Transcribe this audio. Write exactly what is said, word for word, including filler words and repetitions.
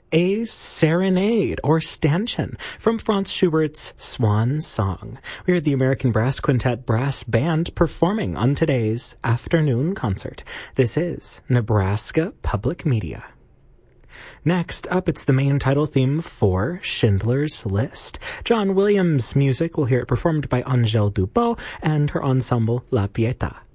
a serenade or stanchion from Franz Schubert's Swan Song. We are the American Brass Quintet Brass Band performing on today's afternoon concert. This is Nebraska Public Media. Next up, it's the main title theme for Schindler's List. John Williams music. We'll hear it performed by Angèle Dubot and her ensemble La Pietà.